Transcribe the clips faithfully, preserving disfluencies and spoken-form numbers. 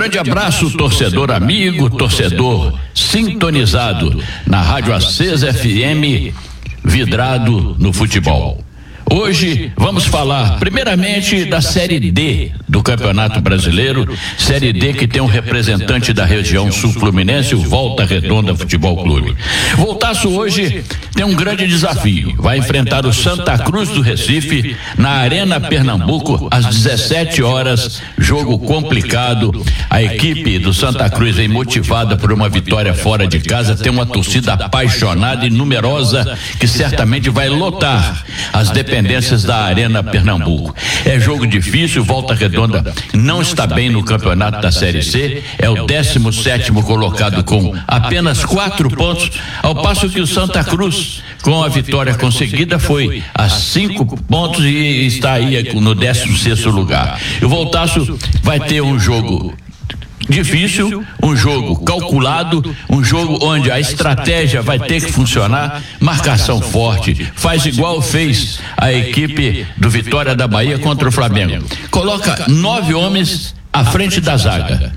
grande abraço, torcedor amigo, torcedor sintonizado na Rádio Acesa F M, vidrado no futebol. Hoje vamos falar primeiramente da Série D do Campeonato Brasileiro, Série D que tem um representante da região sul-fluminense, o Volta Redonda Futebol Clube. Voltaço hoje tem um grande desafio, vai enfrentar o Santa Cruz do Recife na Arena Pernambuco às dezessete horas, jogo complicado. A equipe do Santa Cruz vem motivada por uma vitória fora de casa, tem uma torcida apaixonada e numerosa que certamente vai lotar as dependências da Arena Pernambuco. É jogo difícil, Volta Redonda não está bem no campeonato da Série C, é o décimo sétimo colocado com apenas quatro pontos, ao passo que o Santa Cruz, com a vitória conseguida, foi a cinco pontos e está aí no décimo sexto lugar. E o Voltaço vai ter um jogo difícil, um jogo calculado, um jogo onde a estratégia vai ter que funcionar, marcação forte, faz igual fez a equipe do Vitória da Bahia contra o Flamengo. Coloca nove homens à frente da zaga.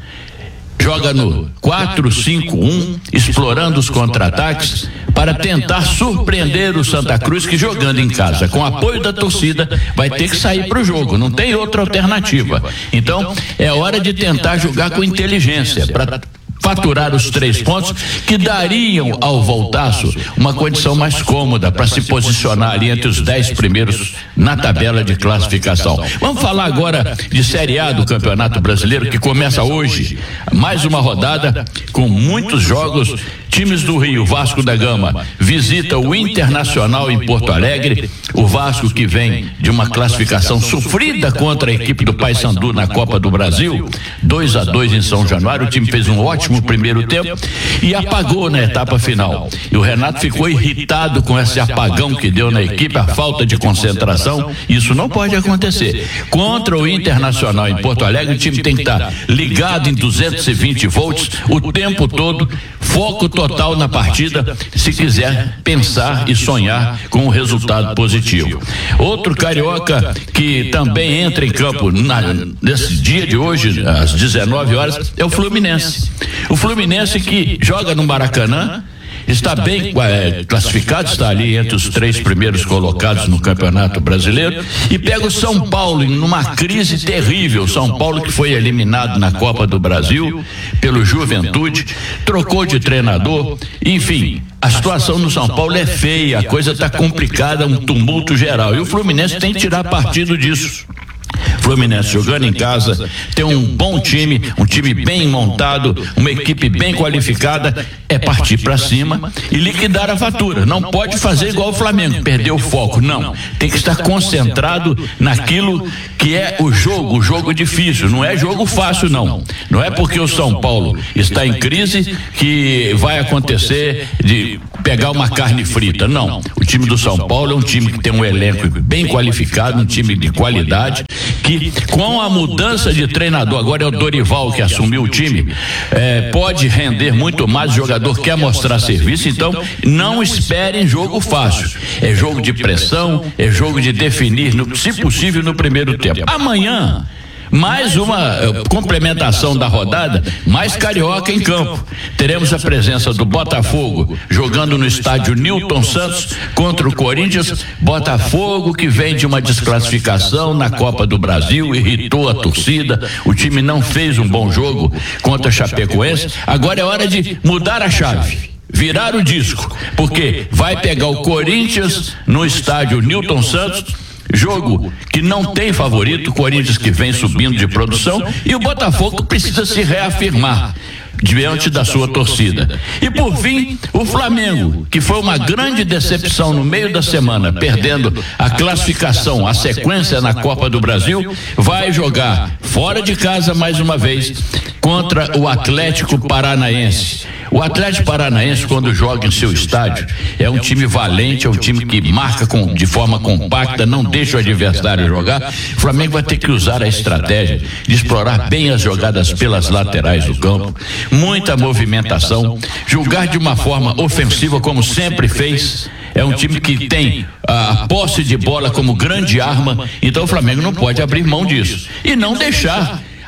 Joga no quatro cinco um, explorando os contra-ataques para tentar surpreender o Santa Cruz, que jogando em casa com apoio da torcida vai ter que sair para o jogo, não tem outra alternativa. Então é hora de tentar jogar com inteligência para faturar os três pontos que dariam ao Voltaço uma condição mais cômoda para se posicionar ali entre os dez primeiros na tabela de classificação. Vamos falar agora de Série A do Campeonato Brasileiro, que começa hoje, mais uma rodada com muitos jogos. Times do Rio, Vasco da Gama visita o Internacional em Porto Alegre, o Vasco que vem de uma classificação sofrida contra a equipe do Paysandu na Copa do Brasil, dois a dois em São Januário. O time fez um ótimo primeiro tempo e apagou na etapa final, e o Renato ficou irritado com esse apagão que deu na equipe, a falta de concentração. Isso não pode acontecer contra o Internacional em Porto Alegre. O time tem que estar ligado em duzentos e vinte volts o tempo todo, foco total na partida, se quiser pensar e sonhar com um resultado positivo. Outro carioca que também entra em campo na, nesse dia de hoje, às dezenove horas, é o Fluminense. O Fluminense que joga no Maracanã, está bem é, classificado, está ali entre os três primeiros colocados no Campeonato Brasileiro, e pega o São Paulo numa crise terrível. São Paulo que foi eliminado na Copa do Brasil pelo Juventude, trocou de treinador, enfim, a situação no São Paulo é feia, a coisa está complicada, um tumulto geral, e o Fluminense tem que tirar partido disso. Fluminense jogando em casa, tem um bom time, um time bem montado, uma equipe bem qualificada, é partir para cima e liquidar a fatura. Não pode fazer igual o Flamengo, perder o foco, não. Tem que estar concentrado naquilo que é o jogo, o jogo difícil, não é jogo fácil, não. Não é porque o São Paulo está em crise que vai acontecer de pegar uma carne frita, não. O time do São Paulo é um time que tem um elenco bem qualificado, um time de qualidade, que com a mudança de treinador, agora é o Dorival que assumiu o time, é, pode render muito mais. O jogador quer mostrar serviço, então não esperem jogo fácil, é jogo de pressão, é jogo de definir, no, se possível, no primeiro tempo. Amanhã mais uma uh, complementação da rodada, mais carioca em campo. Teremos a presença do Botafogo jogando no estádio Newton Santos contra o Corinthians. Botafogo que vem de uma desclassificação na Copa do Brasil, irritou a torcida, o time não fez um bom jogo contra a Chapecoense. Agora é hora de mudar a chave, virar o disco, porque vai pegar o Corinthians no estádio Newton Santos, jogo que não tem favorito, o Corinthians que vem subindo de produção, e o Botafogo precisa se reafirmar diante da sua torcida. E por fim, o Flamengo, que foi uma grande decepção no meio da semana, perdendo a classificação, a sequência na Copa do Brasil, vai jogar fora de casa mais uma vez contra o Atlético Paranaense. O Atlético Paranaense, quando joga em seu estádio, é um time valente, é um time que marca com, de forma compacta, não deixa o adversário jogar. O Flamengo vai ter que usar a estratégia de explorar bem as jogadas pelas laterais do campo, muita movimentação, jogar de uma forma ofensiva como sempre fez. É um time que tem a posse de bola como grande arma, então o Flamengo não pode abrir mão disso e não deixar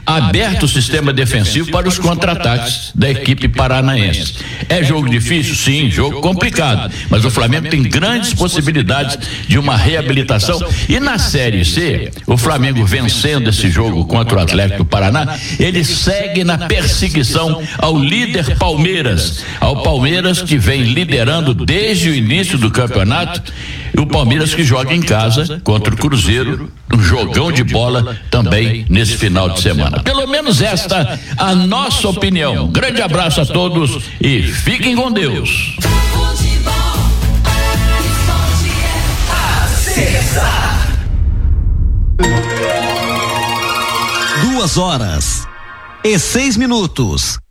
aberto o sistema defensivo para os contra-ataques da equipe paranaense. É jogo difícil? Sim, jogo complicado, mas o Flamengo tem grandes possibilidades de uma reabilitação. E na Série C, o Flamengo vencendo esse jogo contra o Atlético do Paraná, ele segue na perseguição ao líder Palmeiras, ao Palmeiras que vem liderando desde o início do campeonato, e o Palmeiras que joga em casa contra o Cruzeiro, um jogão de bola também nesse final de semana. Pelo menos esta a nossa opinião. Grande abraço a todos e fiquem com Deus. Duas horas e seis minutos.